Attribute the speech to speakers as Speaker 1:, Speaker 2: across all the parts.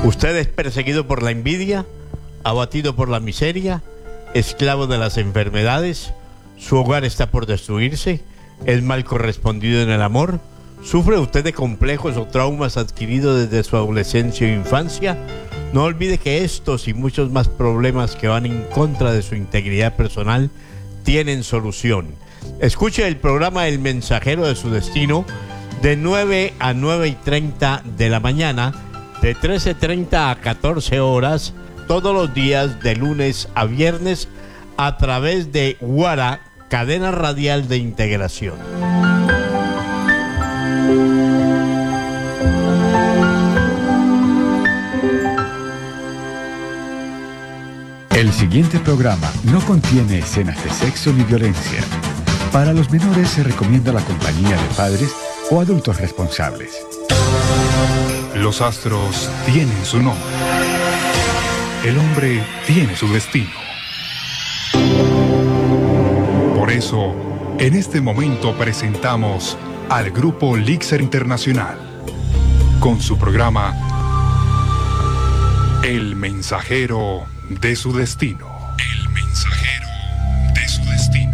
Speaker 1: Usted es perseguido por la envidia, abatido por la miseria, esclavo de las enfermedades, su hogar está por destruirse, es mal correspondido en el amor, sufre usted de complejos o traumas adquiridos desde su adolescencia o infancia. No olvide que estos y muchos más problemas que van en contra de su integridad personal tienen solución. Escuche el programa El Mensajero de su Destino de 9 a 9:30 de la mañana, de 13:30 a 14 horas, todos los días de lunes a viernes a través de Guara, cadena radial de integración.
Speaker 2: El siguiente programa no contiene escenas de sexo ni violencia. Para los menores se recomienda la compañía de padres o adultos responsables.
Speaker 3: Los astros tienen su nombre. El hombre tiene su destino. Por eso, en este momento presentamos al grupo Lixer Internacional con su programa El Mensajero de su Destino. El Mensajero de su Destino.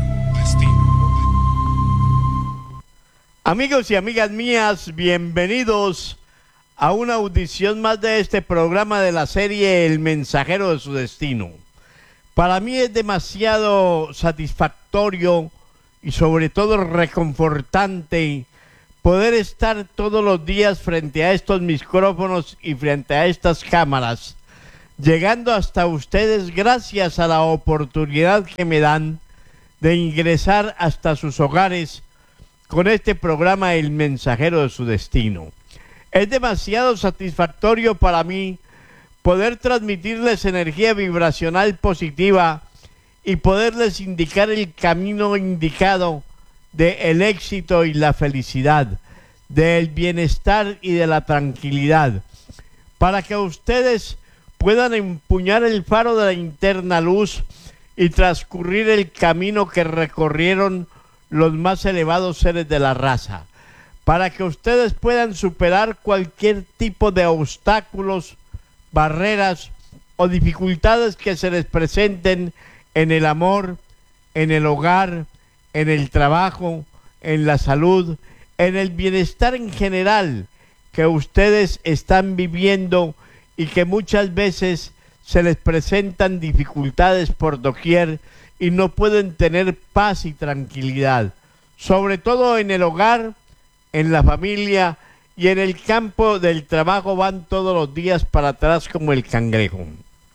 Speaker 1: Amigos y amigas mías, bienvenidos a una audición más de este programa de la serie El Mensajero de su Destino. Para mí es demasiado satisfactorio y sobre todo reconfortante poder estar todos los días frente a estos micrófonos y frente a estas cámaras, llegando hasta ustedes gracias a la oportunidad que me dan de ingresar hasta sus hogares con este programa El Mensajero de su Destino. Es demasiado satisfactorio para mí poder transmitirles energía vibracional positiva y poderles indicar el camino indicado del éxito y la felicidad, del bienestar y de la tranquilidad, para que ustedes puedan empuñar el faro de la interna luz y transcurrir el camino que recorrieron los más elevados seres de la raza, para que ustedes puedan superar cualquier tipo de obstáculos, barreras o dificultades que se les presenten en el amor, en el hogar, en el trabajo, en la salud, en el bienestar en general que ustedes están viviendo y que muchas veces se les presentan dificultades por doquier y no pueden tener paz y tranquilidad, sobre todo en el hogar, en la familia y en el campo del trabajo. Van todos los días para atrás como el cangrejo.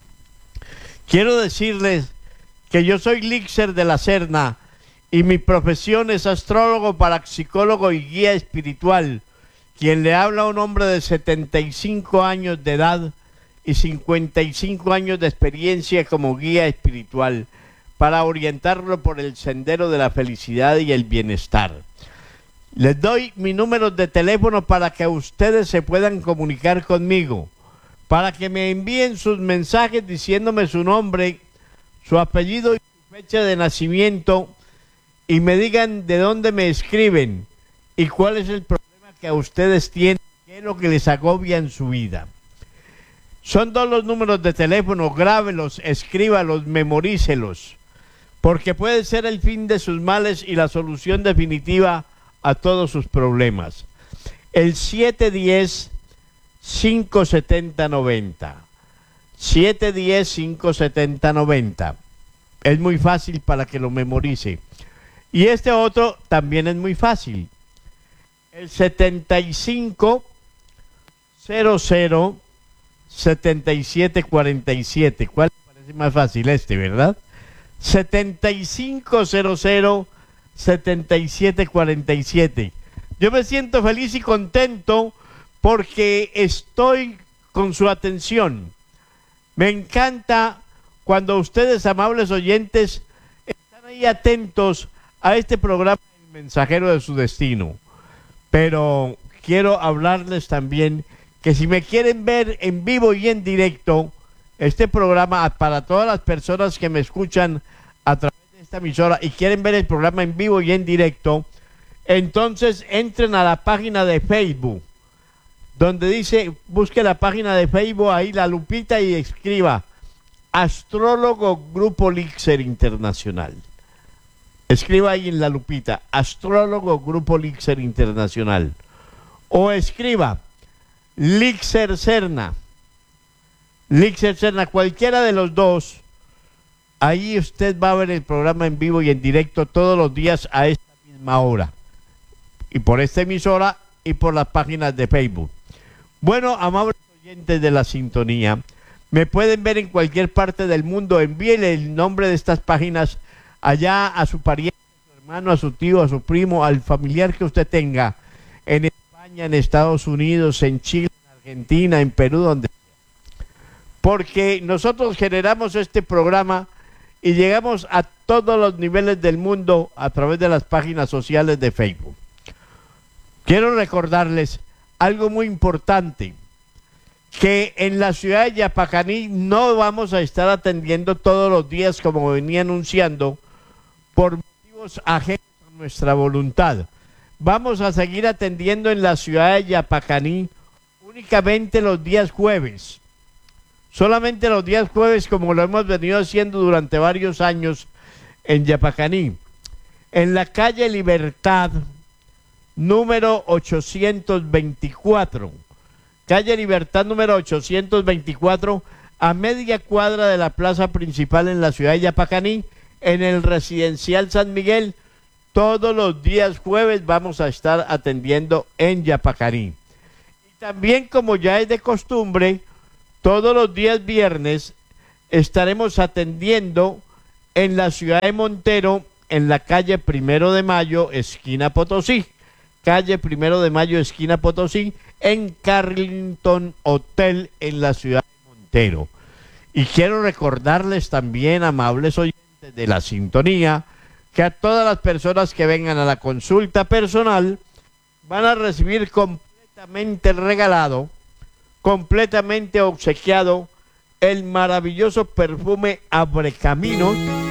Speaker 1: Quiero decirles que yo soy Lixer de la Serna y mi profesión es astrólogo, parapsicólogo y guía espiritual. Quien le habla a un hombre de 75 años de edad y 55 años de experiencia como guía espiritual, para orientarlo por el sendero de la felicidad y el bienestar. Les doy mi número de teléfono para que ustedes se puedan comunicar conmigo, para que me envíen sus mensajes diciéndome su nombre, su apellido y su fecha de nacimiento, y me digan de dónde me escriben y cuál es el problema que ustedes tienen, qué es lo que les agobia en su vida. Son dos los números de teléfono, grábelos, escríbalos, memorícelos, porque puede ser el fin de sus males y la solución definitiva a todos sus problemas. El 710-570-90. 710-570-90. Es muy fácil para que lo memorice. Y este otro también es muy fácil. El 7500-7747. ¿Cuál parece más fácil? Este, ¿verdad? 7500-7747. Yo me siento feliz y contento porque estoy con su atención. Me encanta cuando ustedes, amables oyentes, están ahí atentos a este programa El Mensajero de su Destino. Pero quiero hablarles también que si me quieren ver en vivo y en directo, este programa, para todas las personas que me escuchan a través de esta emisora y quieren ver el programa en vivo y en directo, entonces entren a la página de Facebook donde dice, busque la página de Facebook, ahí la lupita y escriba Astrólogo Grupo Lixer Internacional. Escriba ahí en la lupita, Astrólogo Grupo Lixer Internacional. O escriba Lixer Serna, cualquiera de los dos. Ahí usted va a ver el programa en vivo y en directo todos los días a esta misma hora. Y por esta emisora y por las páginas de Facebook. Bueno, amables oyentes de la sintonía, me pueden ver en cualquier parte del mundo. Envíenle el nombre de estas páginas allá a su pariente, a su hermano, a su tío, a su primo, al familiar que usted tenga en España, en Estados Unidos, en Chile, en Argentina, en Perú, donde sea. Porque nosotros generamos este programa y llegamos a todos los niveles del mundo a través de las páginas sociales de Facebook. Quiero recordarles algo muy importante, que en la ciudad de Yapacaní no vamos a estar atendiendo todos los días como venía anunciando por motivos ajenos a nuestra voluntad. Vamos a seguir atendiendo en la ciudad de Yapacaní únicamente los días jueves. Solamente los días jueves, como lo hemos venido haciendo durante varios años en Yapacaní. En la calle Libertad, número 824. Calle Libertad, número 824, a media cuadra de la plaza principal en la ciudad de Yapacaní, en el residencial San Miguel. Todos los días jueves vamos a estar atendiendo en Yapacaní. Y también, como ya es de costumbre, todos los días viernes estaremos atendiendo en la ciudad de Montero, en la calle 1 de Mayo, esquina Potosí. Calle 1 de Mayo, esquina Potosí, en Carlington Hotel, en la ciudad de Montero. Y quiero recordarles también, amables oyentes de la sintonía, que a todas las personas que vengan a la consulta personal van a recibir completamente regalado, completamente obsequiado, el maravilloso perfume Abrecaminos